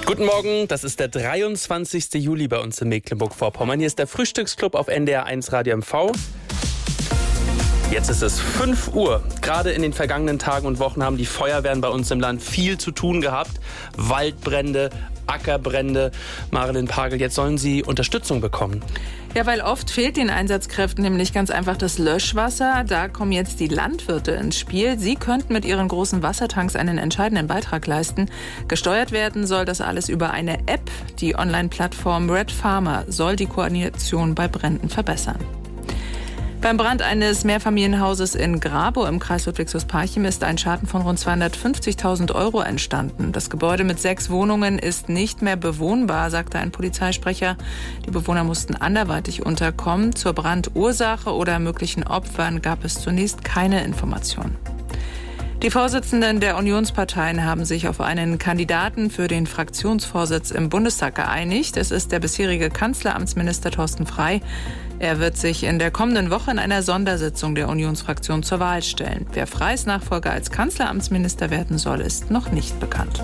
Guten Morgen, das ist der 23. Juli bei uns in Mecklenburg-Vorpommern. Hier ist der Frühstücksclub auf NDR 1 Radio MV. Jetzt ist es 5 Uhr. Gerade in den vergangenen Tagen und Wochen haben die Feuerwehren bei uns im Land viel zu tun gehabt. Waldbrände, Ackerbrände. Marilyn Pagel, jetzt sollen sie Unterstützung bekommen. Ja, weil oft fehlt den Einsatzkräften nämlich ganz einfach das Löschwasser. Da kommen jetzt die Landwirte ins Spiel. Sie könnten mit ihren großen Wassertanks einen entscheidenden Beitrag leisten. Gesteuert werden soll das alles über eine App. Die Online-Plattform Red Farmer soll die Koordination bei Bränden verbessern. Beim Brand eines Mehrfamilienhauses in Grabow im Kreis Ludwigslust-Parchim ist ein Schaden von rund 250.000 € entstanden. Das Gebäude mit 6 Wohnungen ist nicht mehr bewohnbar, sagte ein Polizeisprecher. Die Bewohner mussten anderweitig unterkommen. Zur Brandursache oder möglichen Opfern gab es zunächst keine Informationen. Die Vorsitzenden der Unionsparteien haben sich auf einen Kandidaten für den Fraktionsvorsitz im Bundestag geeinigt. Es ist der bisherige Kanzleramtsminister Thorsten Frey. Er wird sich in der kommenden Woche in einer Sondersitzung der Unionsfraktion zur Wahl stellen. Wer Freys Nachfolger als Kanzleramtsminister werden soll, ist noch nicht bekannt.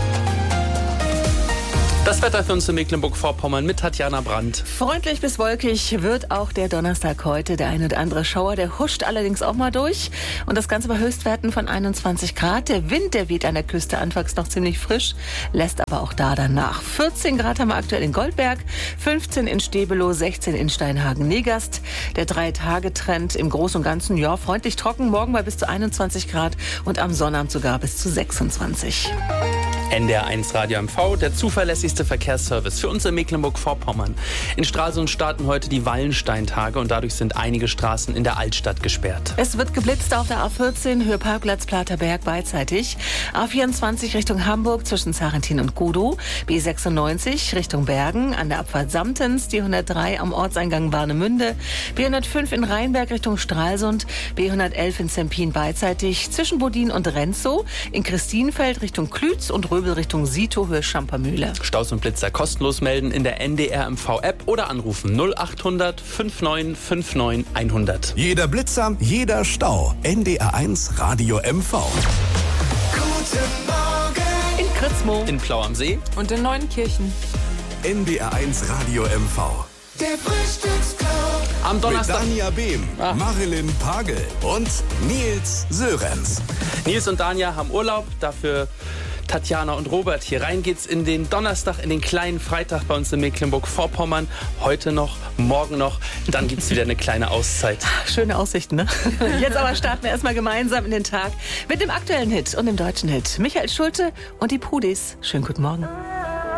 Das Wetter für uns in Mecklenburg-Vorpommern mit Tatjana Brandt. Freundlich bis wolkig wird auch der Donnerstag heute. Der eine oder andere Schauer, der huscht allerdings auch mal durch. Und das Ganze bei Höchstwerten von 21 Grad. Der Wind, der weht an der Küste anfangs noch ziemlich frisch, lässt aber auch da danach. 14 Grad haben wir aktuell in Goldberg, 15 in Stebelow, 16 in Steinhagen-Negast. Der 3-Tage-Trend im Großen und Ganzen, ja, freundlich trocken. Morgen bei bis zu 21 Grad und am Sonnabend sogar bis zu 26. NDR 1 Radio MV, der zuverlässigste Verkehrsservice für uns in Mecklenburg-Vorpommern. In Stralsund starten heute die Wallensteintage und dadurch sind einige Straßen in der Altstadt gesperrt. Es wird geblitzt auf der A14, Höhe Parkplatz Platerberg beidseitig. A24 Richtung Hamburg zwischen Sarrentin und Gudow. B96 Richtung Bergen an der Abfahrt Samtens. Die 103 am Ortseingang Warnemünde. B105 in Rheinberg Richtung Stralsund. B111 in Zempin beidseitig zwischen Bodin und Renzow. In Christienfeld Richtung Klütz und Röbel Richtung Sito, Höhe Schampermühle. Staus und Blitzer kostenlos melden in der NDR MV-App oder anrufen 0800 5959 100. Jeder Blitzer, jeder Stau. NDR 1 Radio MV. Guten Morgen. In Kritzmo. In Plau am See. Und in Neuenkirchen. NDR 1 Radio MV. Der Frühstücksclub. Am Mit Donnerstag. Dania Behm, Marilyn Pagel und Nils Sörenz. Nils und Dania haben Urlaub, dafür Tatjana und Robert. Hier rein geht's in den Donnerstag, in den kleinen Freitag bei uns in Mecklenburg-Vorpommern. Heute noch, morgen noch, dann gibt's wieder eine kleine Auszeit. Schöne Aussichten, ne? Jetzt aber starten wir erstmal gemeinsam in den Tag mit dem aktuellen Hit und dem deutschen Hit. Michael Schulte und die Pudis. Schönen guten Morgen.